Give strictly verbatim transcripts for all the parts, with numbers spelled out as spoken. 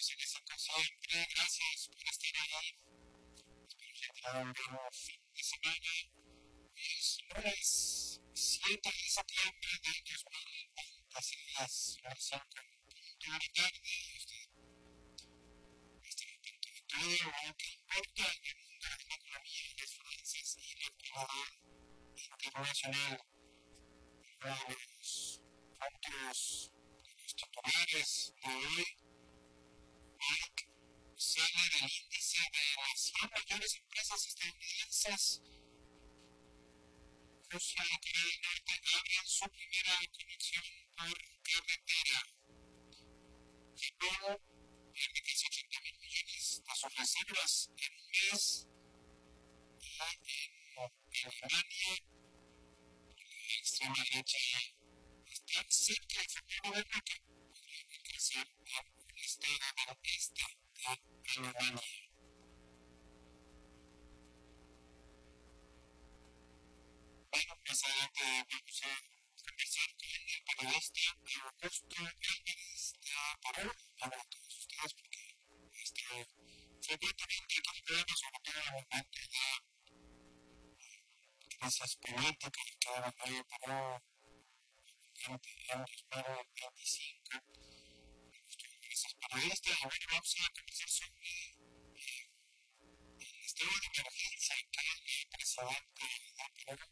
se les siempre. Gracias por estar ahí. Espero que tengan un buen fin de semana. Es lunes siete de septiembre del dos mil veintiséis. Son las cinco de la tarde y usted está atento de todo lo que importa en el mundo de la economía, las finanzas y la actividad internacional. Uno de los puntos de los titulares de hoy: Nike sale del índice de las cien mayores empresas estadounidenses. Rusia y Corea del Norte abren su primera conexión por carretera. Japón pierde casi ochenta mil millones de sus reservas en un mes. Y en Alemania, la extrema derecha está cerca de formar gobierno que podría alcanzar al estado del este de Alemania. Bueno, más adelante vamos a conversar con el periodista Augusto Álvarez de Perú, para todos ustedes, porque este frecuentemente aquí en programa, sobre todo en el momento de la crisis política que ha vivido Perú en dos mil veinticinco. Nuestro crisis periodista, y bueno, vamos a conversar sobre eh, el estado de emergencia que el presidente de Perú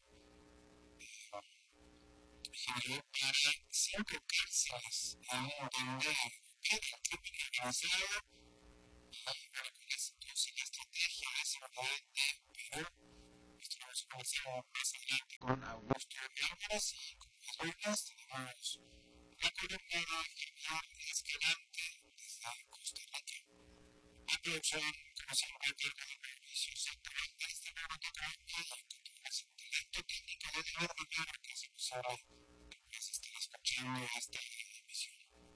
generó para cinco cárceles en donde opera el crimen organizado. Y bueno, ¿cuál es entonces la estrategia de seguridad de Perú? Esto lo vamos a conversar más adelante con Augusto Álvarez. Y como es lunes, tenemos la columna de Javier Escalante desde Costa Rica. La producción, como siempre, a cargo de Mauricio Santander. Este programa de Colombia y con el talento técnico de Eduardo Guerra, que es emisora que están escuchando esta emisión.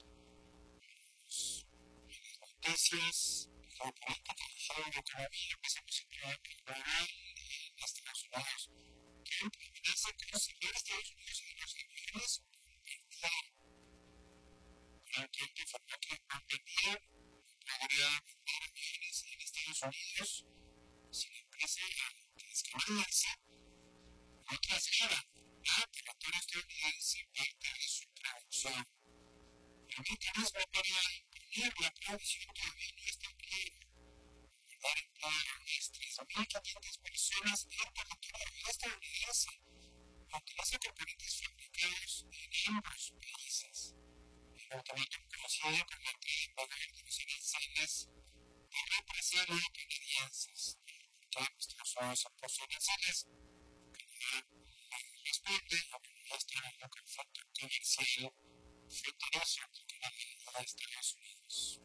Noticias, geopolítica, geoeconomía. Empezamos en primer lugar en Estados Unidos. Trump amenaza con cerrar Estados Unidos en los aviones por Donald Trump informó que Bombardier podría vender aviones en Estados Unidos si la empresa descanadiense no traslada a territorio estadounidense parte de su producción. El mecanismo para imponer la prohibición todavía no está claro. Guardar empleo a unas tres mil quinientas personas en territorio estadounidense utiliza componentes fabricados en ambos países. El ultimátum conocido como el que pagar de los aranceles de represalia canadienses. Todos nuestros nuevos impuestos aranceles, Canadá responde a este nuevo conflicto comercial fronterizo entre Canadá y Estados Unidos.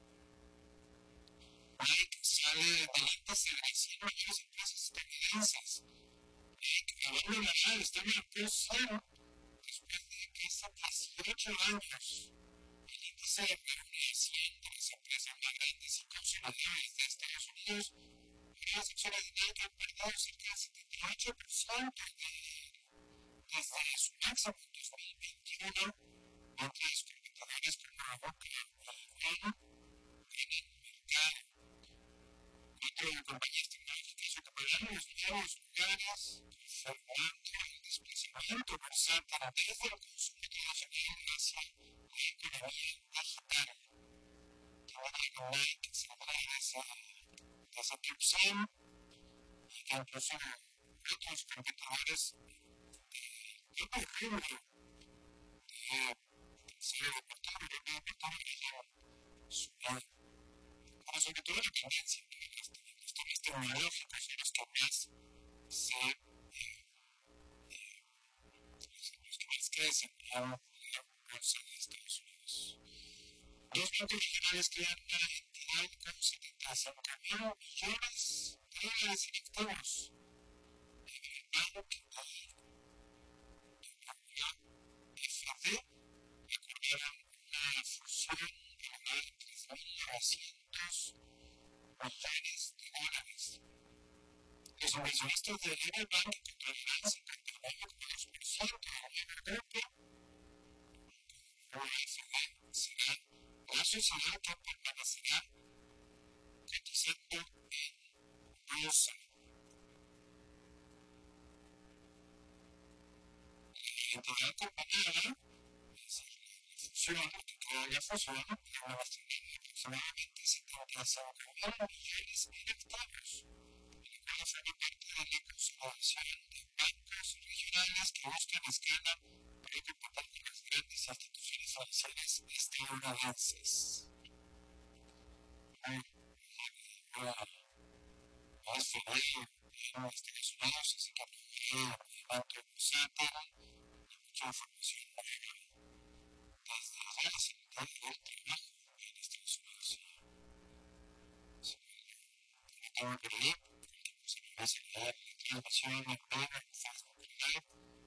Nike sale del índice de las cien mayores empresas estadounidenses. Nike abandonará el estándar Poor's cien después de que hace dieciocho años el índice reúne cien de las empresas más grandes y consolidadas de Estados Unidos. Las acciones de Nike han perdido cerca del setenta y ocho por ciento de, desde su máximo en dos mil veintiuno, mientras competidores como Boca y Walmart ganan mercado. Cuatro compañías tecnológicas ocuparán los nuevos lugares, formando el desplazamiento bursátil desde el consumo tradicional hacia la economía digital. También Nike saldrá de esa, de esa top cien, y que incluso otros competidores de otro rubro de desarrollo deportivo, de deportivo hayan subido. Pero sobre todo la tendencia, que los temas tecnológicos son los que más se eh, eh, los que más crecen en la bolsa de Estados Unidos. Dos bancos regionales crean una entidad con setenta y cinco mil millones de dólares en activos. Bank y la F D acordaron una fusión global de tres mil novecientos millones de dólares. Los inversionistas de Liberbank controlarán cincuenta y nueve coma dos por ciento del grupo. La F D será la suceder que permanecerá cotizando en bolsa. La entidad compañera, es decir, la fusión, que crea la fusión, va a tener aproximadamente setenta y cinco mil millones en activos, y la cual forma parte de la consolidación de bancos regionales que buscan escala para competir con las grandes instituciones financieras estadounidenses. Más febrero en Estados Unidos, así que aproveché el banco de Seattle y mucha información nueva desde allá la Secretaría del Trabajo en Estados Unidos. Sí, yo tengo que leer, porque se me va a hacer la transmisión en vivo en Facebook Live,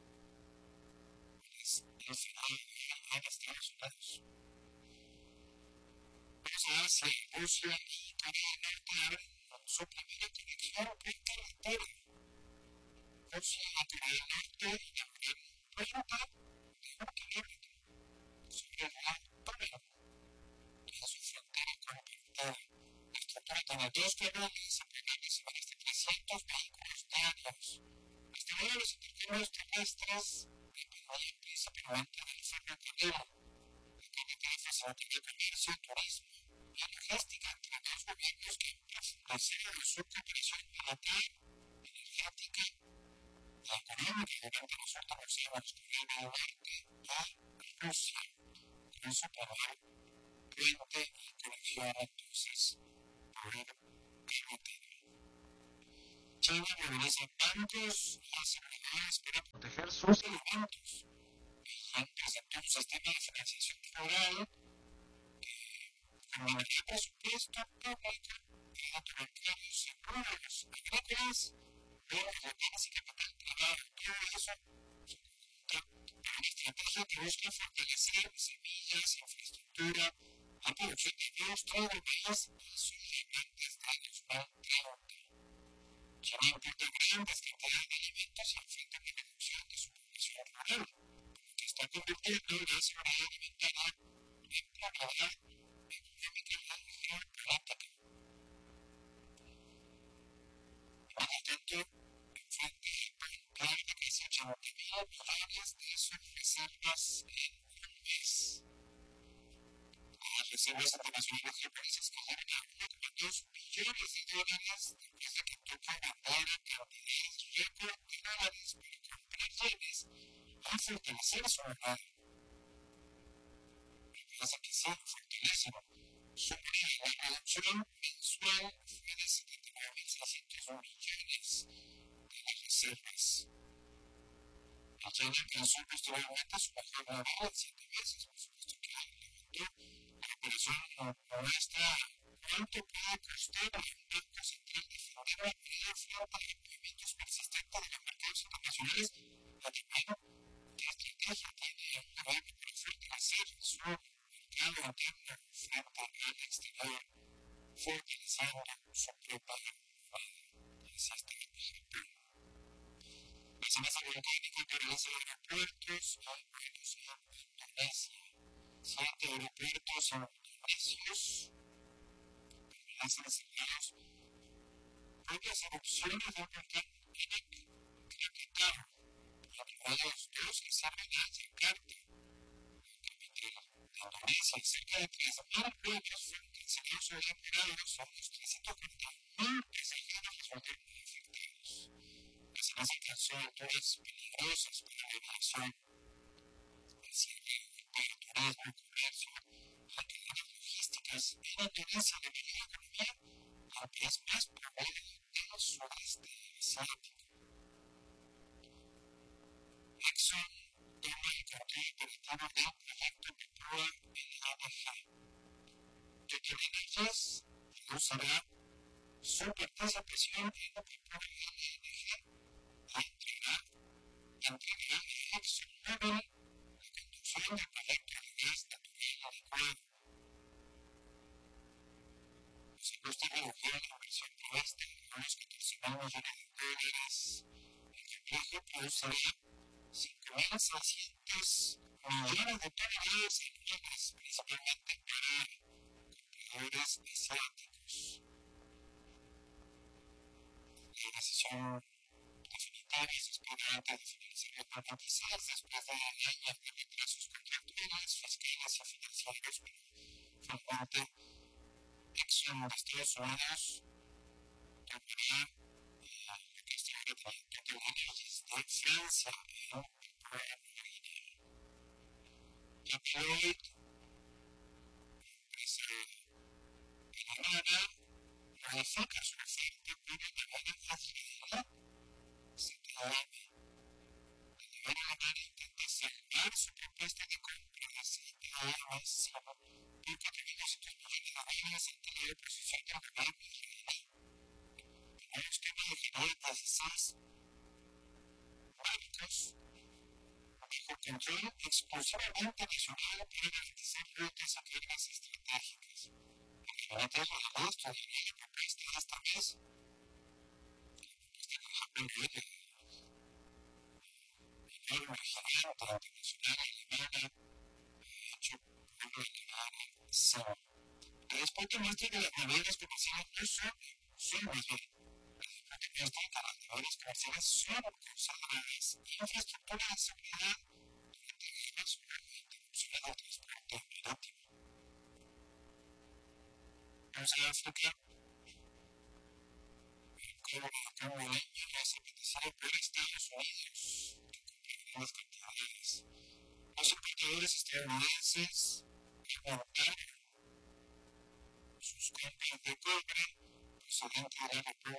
es el final en Estados Unidos. Vamos a ver si Rusia y Corea del Norte abren su primera conexión por carretera. Rusia y Corea del Norte inauguraron un puente de un kilómetro sobre el lago Tómero, que es su frontera compartida. La estructura tiene dos canales apenas sobre hasta trescientos vehículos diarios. Hasta ahora los intercambios terrestres dependían principalmente del ferrocarril. La carretera facilitaría comercio, turismo y logística entre dos gobiernos que profundizaron su cooperación militar, energética y económica durante los últimos años. Corea del Norte y Rusia con su primer puente y conexión entonces por carretera. China moviliza bancos y aseguradoras para proteger sus elementos. Beijing presentó un sistema de financiación rural combinaría presupuesto público y bancarios seguros, agrícolas, bonos de bienes y capital privado. Todo eso para una estrategia que busca fortalecer semillas, infraestructura, la producción de nuevos trabajos y sus demandas de dos mil treinta. China importa grandes cantidades de alimentos y enfrenta una reducción de su población rural, lo que está convirtiendo la seguridad alimentaria en prioridad económica y geopolítica. Mientras tanto, enfrenta el plan de casi ochenta mil millones de sus reservas en un mes. Las reservas internacionales japonesas cayeron a uno coma dos billones de dólares después de que Tokio vendiera cantidades récord de dólares para comprar yenes y fortalecer su moneda. Me parece que sí, fortalecen. Sobre la reducción mensual fue de setenta y nueve mil seiscientos millones de las reservas. El yen alcanzó posteriormente su mejor nivel en siete meses, por supuesto que levantó. La operación muestra cuánto puede costar a un banco central defender la moneda frente a movimientos persistentes de los mercados internacionales, y también qué estrategia tiene un gobierno para fortalecer su mercado interno frente al exterior, fortaleciendo su propia moneda. Así está el Japón. La amenaza volcánica paraliza aeropuertos y vuelos en Indonesia. Siete aeropuertos indonesios permanecen cerrados por las erupciones del volcán Anak Krakatau, incluidos dos que sirven a Yakarta, la capital de Indonesia. Cerca de tres mil vuelos fueron cancelados o demorados, y unos trescientos cuarenta mil pasajeros resultaron afectados. La amenaza causó alturas peligrosas para la aviación, el cierre del turismo, comercio y cadenas logísticas en Indonesia, la mayor economía y el país más poblado del sudeste asiático. Exxon toma el control operativo del proyecto Papua en A B G. Total Energies reducirá su participación en Papua L N G y entregará entregará a ExxonMobil la conducción del proyecto de gas natural licuado. Los ajustes redujeron la inversión prevista en unos catorce mil millones de dólares. El complejo producirá cinco mil seiscientos millones de toneladas anuales, principalmente para competidores asiáticos. La decisión definitiva es después de definirse el cuarenta y seis, después de años de retrasos contractuales, fiscales y financieros, finalmente Exxon de Estados Unidos tomará la cuestión de Total Energies de Francia en el programa de línea. Deloitte, empresa alemana, modifica su oferta por una moneda israelí, Z M. El gobierno alemán intenta salvar su propuesta de compra de Z M por cuatro mil doscientos millones de dólares ante la oposición del gobierno israelí. En un esquema de generar dieciséis bancos bajo control exclusivamente nacional para garantizar rutas a cargas estratégicas. El gabinete israelí estudiará la propuesta esta vez, la propuesta de Japón Rede, enorme gigante internacional alemana, hecho por una alemana sin. La disputa muestra que las barreras comerciales no son, son más bien, la disputa muestra que las barreras comerciales son causadas infraestructura de seguridad durante guerras o la interrupción del transporte marítimo. Vamos a África, el cobro de cambio de año es apetecido por Estados Unidos, que comprará las cantidades. Los importadores estadounidenses aumentaron sus compras de cobre procedente del aeropuerto